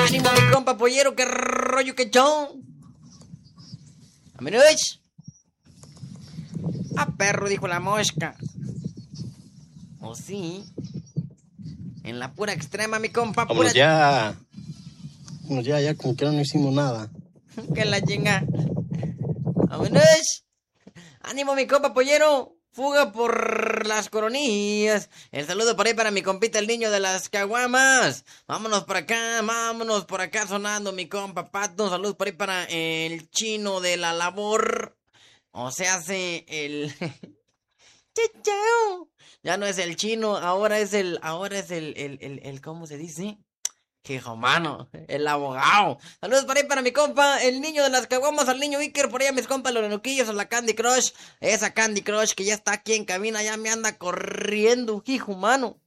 Ánimo, mi compa pollero, qué rollo, qué chon. Vámonos. Ah, perro, dijo la mosca. ¿O sí? En la pura extrema, mi compa. Vámonos ya. Vámonos ya, como que no hicimos nada. Que la chinga. Vámonos. Ánimo, mi compa pollero. Fuga por las coronillas. El saludo por ahí para mi compita, el niño de las caguamas. Vámonos por acá sonando mi compa Pato. Un saludo por ahí para el chino de la labor. O sea, hace el... Ya no es el chino, ahora es el, ¿cómo se dice? Hijo mano, el abogado. Saludos por ahí para mi compa, el niño de las caguamas, al niño Iker, por ahí a mis compas los loquillos, a la Candy Crush. Esa Candy Crush que ya está aquí en cabina, ya me anda corriendo, hijo mano.